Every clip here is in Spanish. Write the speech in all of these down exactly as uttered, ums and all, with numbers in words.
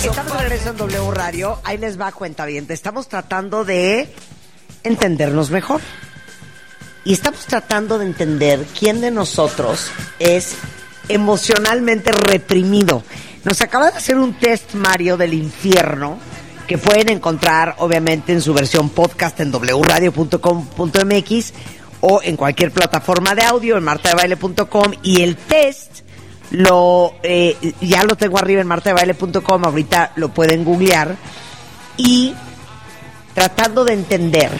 Estamos de regreso en W Radio. Ahí les va, cuentaviente. Estamos tratando de entendernos mejor. Y estamos tratando de entender quién de nosotros es emocionalmente reprimido. Nos acaba de hacer un test, Mario, del infierno, que pueden encontrar, obviamente, en su versión podcast en doble u radio punto com punto m x o en cualquier plataforma de audio, en marta de baile punto com. Y el test lo eh, ya lo tengo arriba en marta de baile punto com. Ahorita lo pueden googlear. Y tratando de entender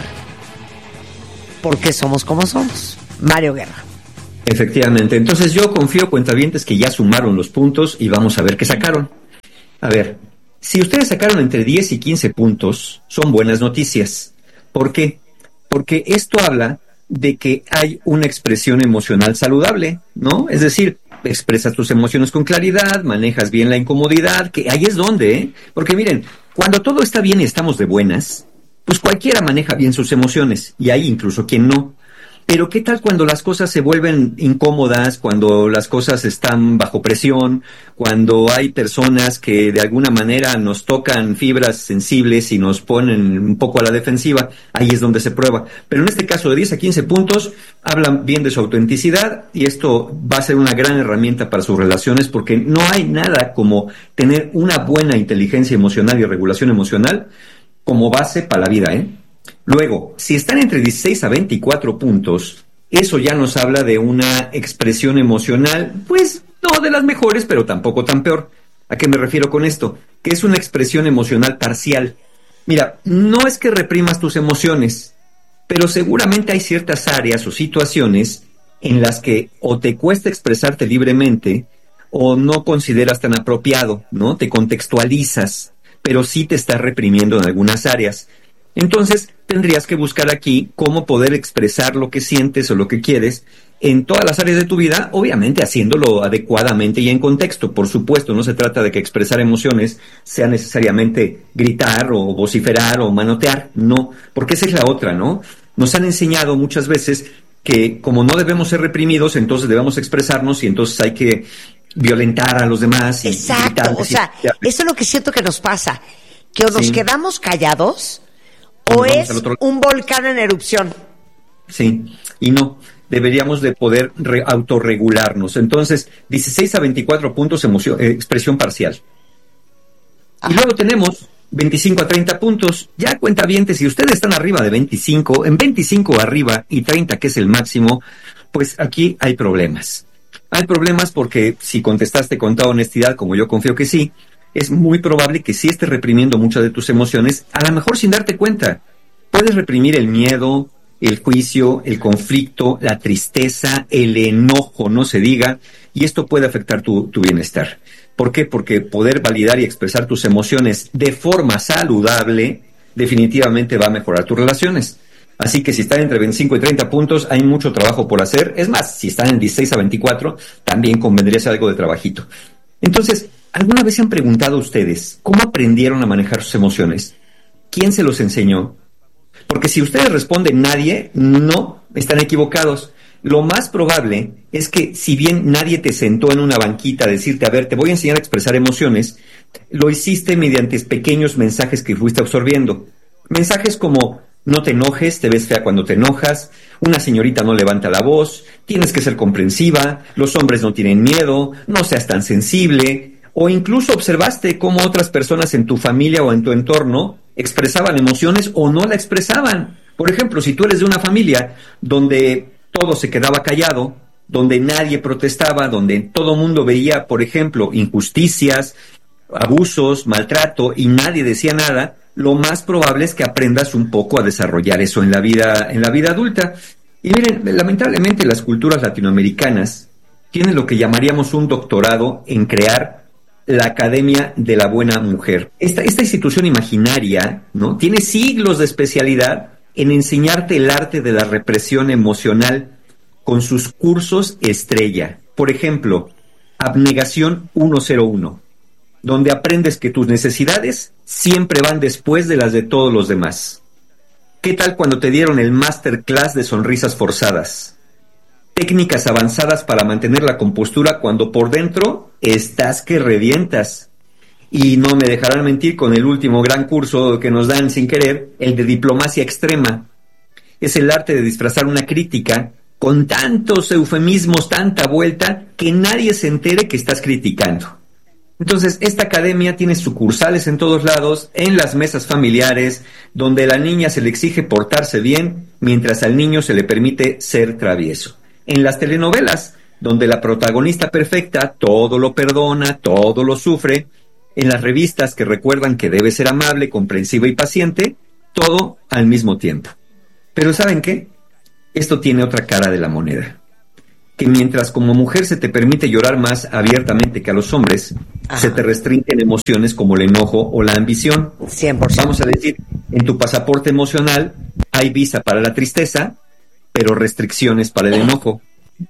por qué somos como somos. Mario Guerra. Efectivamente. Entonces yo confío, cuentavientes, que ya sumaron los puntos y vamos a ver qué sacaron. A ver, si ustedes sacaron entre diez y quince puntos, son buenas noticias. ¿Por qué? Porque esto habla de que hay una expresión emocional saludable, ¿no? Es decir, expresas tus emociones con claridad, manejas bien la incomodidad, que ahí es donde, ¿eh? Porque miren, cuando todo está bien y estamos de buenas, pues cualquiera maneja bien sus emociones, y hay incluso quien no. Pero ¿qué tal cuando las cosas se vuelven incómodas, cuando las cosas están bajo presión, cuando hay personas que de alguna manera nos tocan fibras sensibles y nos ponen un poco a la defensiva? Ahí es donde se prueba. Pero en este caso, de diez a quince puntos, hablan bien de su autenticidad, y esto va a ser una gran herramienta para sus relaciones, porque no hay nada como tener una buena inteligencia emocional y regulación emocional como base para la vida, ¿eh? Luego, si están entre dieciséis a veinticuatro puntos, eso ya nos habla de una expresión emocional, pues no de las mejores, pero tampoco tan peor. ¿A qué me refiero con esto? Que es una expresión emocional parcial. Mira, no es que reprimas tus emociones, pero seguramente hay ciertas áreas o situaciones en las que o te cuesta expresarte libremente o no consideras tan apropiado, ¿no? Te contextualizas, pero sí te estás reprimiendo en algunas áreas. Entonces, tendrías que buscar aquí cómo poder expresar lo que sientes o lo que quieres en todas las áreas de tu vida, obviamente haciéndolo adecuadamente y en contexto. Por supuesto, no se trata de que expresar emociones sea necesariamente gritar o vociferar o manotear, no, porque esa es la otra, ¿no? Nos han enseñado muchas veces que como no debemos ser reprimidos, entonces debemos expresarnos y entonces hay que violentar a los demás. Y, exacto, y o sea, y... eso es lo que siento que nos pasa, que o nos sí. quedamos callados o es un volcán en erupción. Sí, y no, deberíamos de poder re- autorregularnos. Entonces, dieciséis a veinticuatro puntos, emoción, eh, expresión parcial. Ajá. Y luego tenemos veinticinco a treinta puntos. Ya cuentavientes, si ustedes están arriba de veinticinco, en veinticinco arriba y treinta, que es el máximo, pues aquí hay problemas. Hay problemas porque si contestaste con toda honestidad, como yo confío que sí, es muy probable que sí estés reprimiendo muchas de tus emociones, a lo mejor sin darte cuenta. Puedes reprimir el miedo, el juicio, el conflicto, la tristeza, el enojo, no se diga, y esto puede afectar tu, tu bienestar. ¿Por qué? Porque poder validar y expresar tus emociones de forma saludable definitivamente va a mejorar tus relaciones. Así que si están entre veinticinco y treinta puntos, hay mucho trabajo por hacer. Es más, si están en dieciséis a veinticuatro, también convendría hacer algo de trabajito. Entonces, ¿alguna vez se han preguntado ustedes cómo aprendieron a manejar sus emociones? ¿Quién se los enseñó? Porque si ustedes responden nadie, no, están equivocados. Lo más probable es que si bien nadie te sentó en una banquita a decirte, a ver, te voy a enseñar a expresar emociones, lo hiciste mediante pequeños mensajes que fuiste absorbiendo. Mensajes como, no te enojes, te ves fea cuando te enojas, una señorita no levanta la voz, tienes que ser comprensiva, los hombres no tienen miedo, no seas tan sensible, o incluso observaste cómo otras personas en tu familia o en tu entorno expresaban emociones o no la expresaban. Por ejemplo, si tú eres de una familia donde todo se quedaba callado, donde nadie protestaba, donde todo mundo veía, por ejemplo, injusticias, abusos, maltrato y nadie decía nada, lo más probable es que aprendas un poco a desarrollar eso en la vida, en la vida adulta. Y miren, lamentablemente las culturas latinoamericanas tienen lo que llamaríamos un doctorado en crear la Academia de la Buena Mujer. Esta, esta institución imaginaria, ¿no?, tiene siglos de especialidad en enseñarte el arte de la represión emocional con sus cursos estrella. Por ejemplo, Abnegación ciento uno, donde aprendes que tus necesidades siempre van después de las de todos los demás. ¿Qué tal cuando te dieron el masterclass de sonrisas forzadas? Técnicas avanzadas para mantener la compostura cuando por dentro estás que revientas. y no me dejarán mentir con el último gran curso que nos dan sin querer, el de diplomacia extrema. Es el arte de disfrazar una crítica con tantos eufemismos, tanta vuelta, que nadie se entere que estás criticando. Entonces, esta academia tiene sucursales en todos lados, en las mesas familiares, donde a la niña se le exige portarse bien, mientras al niño se le permite ser travieso. En las telenovelas, donde la protagonista perfecta todo lo perdona, todo lo sufre. En las revistas que recuerdan que debe ser amable, comprensiva y paciente, todo al mismo tiempo. Pero ¿saben qué? Esto tiene otra cara de la moneda. Que mientras como mujer se te permite llorar más abiertamente que a los hombres, ajá, se te restringen emociones como el enojo o la ambición. cien por ciento. Vamos a decir, en tu pasaporte emocional hay visa para la tristeza, pero restricciones para el enojo.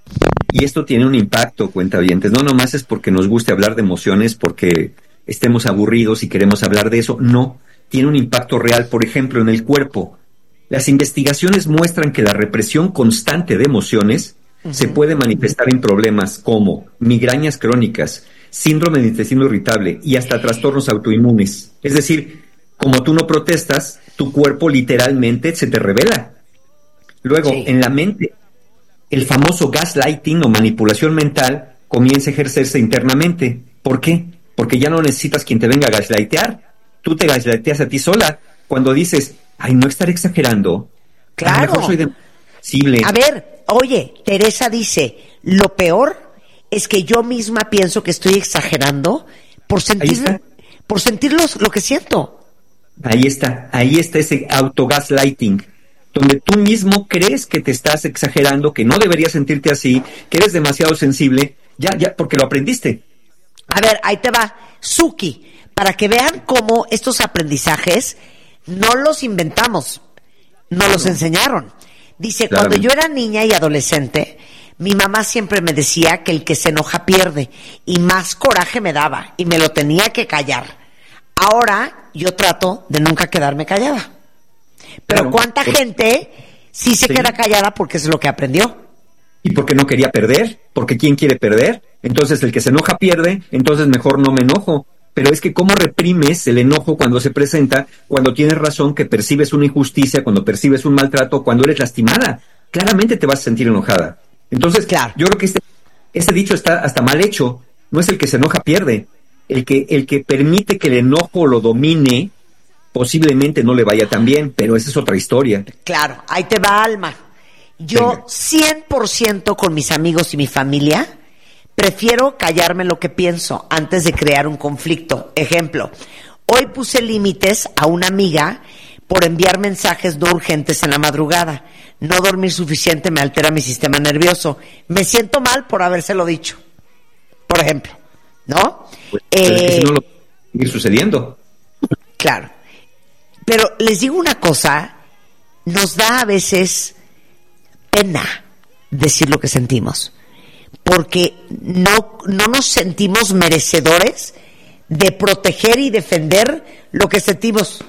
Y esto tiene un impacto, cuentavientes. No nomás es porque nos guste hablar de emociones, porque estemos aburridos y queremos hablar de eso. No, tiene un impacto real, por ejemplo, en el cuerpo. Las investigaciones muestran que la represión constante de emociones uh-huh. se puede manifestar en problemas como migrañas crónicas, síndrome de intestino irritable y hasta trastornos autoinmunes. Es decir, como tú no protestas, tu cuerpo literalmente se te revela. Luego, sí. en la mente, el famoso gaslighting o manipulación mental comienza a ejercerse internamente. ¿Por qué? Porque ya no necesitas quien te venga a gaslightear. Tú te gaslighteas a ti sola cuando dices, ay, no estaré exagerando. Claro. A lo mejor soy sensible. A ver, oye, Teresa dice, lo peor es que yo misma pienso que estoy exagerando por sentir, por sentir los, lo que siento. Ahí está, ahí está ese autogaslighting, donde tú mismo crees que te estás exagerando, que no deberías sentirte así, que eres demasiado sensible, ya, ya, porque lo aprendiste. A ver, ahí te va, Suki, para que vean cómo estos aprendizajes no los inventamos, nos los enseñaron. Dice, claro. Cuando yo era niña y adolescente, mi mamá siempre me decía que el que se enoja pierde, y más coraje me daba, y me lo tenía que callar. Ahora yo trato de nunca quedarme callada. Pero claro, ¿cuánta pues, gente sí se sí. queda callada porque es lo que aprendió? Y porque no quería perder, porque ¿quién quiere perder? Entonces el que se enoja pierde, entonces mejor no me enojo. Pero es que ¿cómo reprimes el enojo cuando se presenta, cuando tienes razón, que percibes una injusticia, cuando percibes un maltrato, cuando eres lastimada? Claramente te vas a sentir enojada. Entonces, claro. yo creo que este, este dicho está hasta mal hecho. No es el que se enoja pierde. El que, el que permite que el enojo lo domine, posiblemente no le vaya tan bien, pero esa es otra historia. Claro, ahí te va, Alma. Yo Venga. cien por ciento con mis amigos y mi familia prefiero callarme lo que pienso antes de crear un conflicto. Ejemplo, hoy puse límites a una amiga por enviar mensajes no urgentes en la madrugada. No dormir suficiente me altera mi sistema nervioso. Me siento mal por habérselo dicho, por ejemplo, ¿no? Pues, eh, pero es que si no lo puede seguir sucediendo. Claro. Pero les digo una cosa, nos da a veces pena decir lo que sentimos, porque no, no nos sentimos merecedores de proteger y defender lo que sentimos.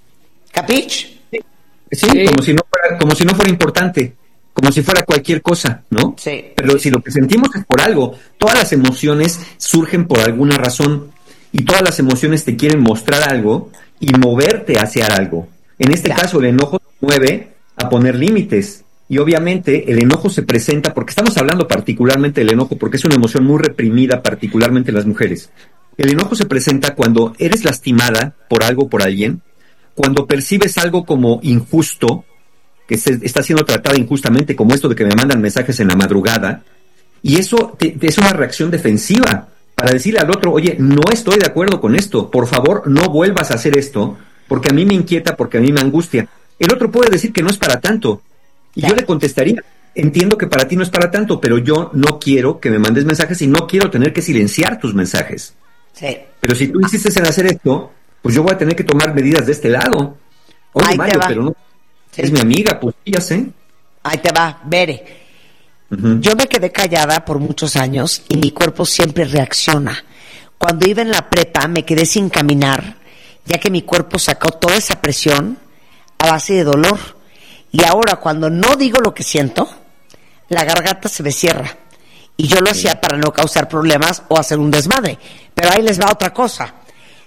¿Capich? Sí, sí, sí. Como si no fuera, como si no fuera importante, como si fuera cualquier cosa, ¿no? Sí. Pero si lo que sentimos es por algo, todas las emociones surgen por alguna razón, y todas las emociones te quieren mostrar algo y moverte hacia algo. En este claro. caso, el enojo te mueve a poner límites. Y obviamente el enojo se presenta, porque estamos hablando particularmente del enojo, porque es una emoción muy reprimida, particularmente en las mujeres. El enojo se presenta cuando eres lastimada por algo, por alguien, cuando percibes algo como injusto, que se está siendo tratada injustamente, como esto de que me mandan mensajes en la madrugada, y eso te, te es una reacción defensiva, para decirle al otro, oye, no estoy de acuerdo con esto, por favor, no vuelvas a hacer esto, porque a mí me inquieta, porque a mí me angustia. El otro puede decir que no es para tanto, y claro. yo le contestaría, entiendo que para ti no es para tanto, pero yo no quiero que me mandes mensajes y no quiero tener que silenciar tus mensajes. Sí. Pero si tú insistes en hacer esto, pues yo voy a tener que tomar medidas de este lado. Oye, Mario, pero no, sí. es mi amiga, pues ya sé. Ahí te va, Bere. Uh-huh. Yo me quedé callada por muchos años y mi cuerpo siempre reacciona. Cuando iba en la prepa me quedé sin caminar, ya que mi cuerpo sacó toda esa presión a base de dolor. Y ahora cuando no digo lo que siento, la garganta se me cierra. Y yo lo sí. hacía para no causar problemas o hacer un desmadre. Pero ahí les va otra cosa.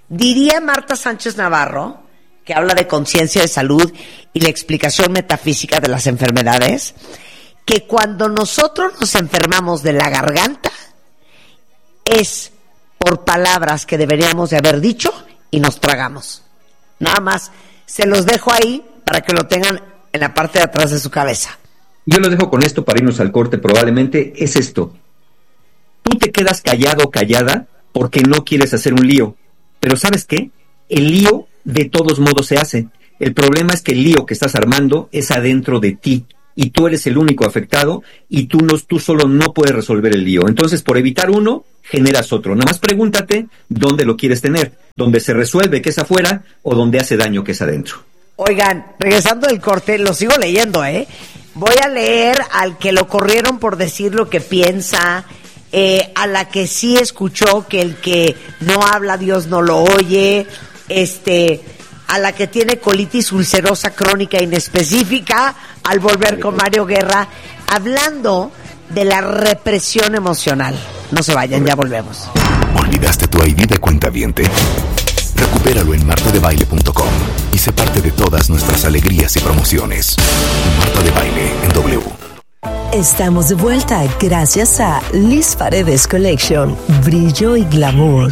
Diría Marta Sánchez Navarro, que habla de conciencia de salud y la explicación metafísica de las enfermedades, que cuando nosotros nos enfermamos de la garganta es por palabras que deberíamos de haber dicho y nos tragamos. Nada más, se los dejo ahí para que lo tengan en la parte de atrás de su cabeza. Yo lo dejo con esto para irnos al corte, probablemente es esto. Tú te quedas callado o callada porque no quieres hacer un lío, pero ¿sabes qué? El lío de todos modos se hace. El problema es que el lío que estás armando es adentro de ti y tú eres el único afectado y tú, no, tú solo no puedes resolver el lío. Entonces, por evitar uno, generas otro. Nada más pregúntate dónde lo quieres tener, dónde se resuelve que es afuera o dónde hace daño que es adentro. Oigan, regresando del corte, lo sigo leyendo, ¿eh? Voy a leer al que lo corrieron por decir lo que piensa, eh, a la que sí escuchó que el que no habla Dios no lo oye, este, a la que tiene colitis ulcerosa crónica inespecífica, al volver con Mario Guerra, hablando de la represión emocional. No se vayan, ya volvemos. ¿Olvidaste tu I D de cuentaviente? Recupéralo en marta de baile punto com y sé parte de todas nuestras alegrías y promociones. Marta de Baile en W. Estamos de vuelta gracias a Liz Paredes Collection, brillo y glamour.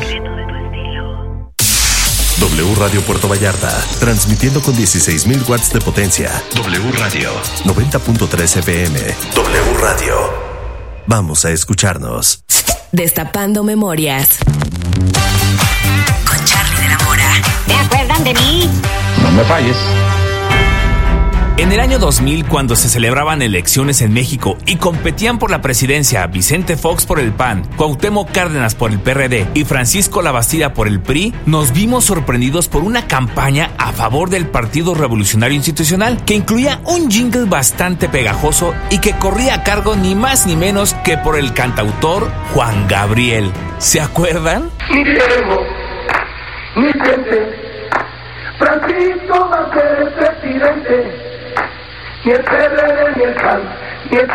W Radio Puerto Vallarta, transmitiendo con dieciséis mil watts de potencia. W Radio, noventa punto tres F M. W Radio. Vamos a escucharnos. Destapando memorias. Con Charlie de la Mora. ¿Se acuerdan de mí? No me falles. En el año dos mil, cuando se celebraban elecciones en México y competían por la presidencia Vicente Fox por el P A N, Cuauhtémoc Cárdenas por el P R D y Francisco Labastida por el P R I, nos vimos sorprendidos por una campaña a favor del Partido Revolucionario Institucional que incluía un jingle bastante pegajoso y que corría a cargo ni más ni menos que por el cantautor Juan Gabriel. ¿Se acuerdan? Mi Diego, mi gente, Francisco va a ser el presidente. Ni el P R D, ni el P A N, ni el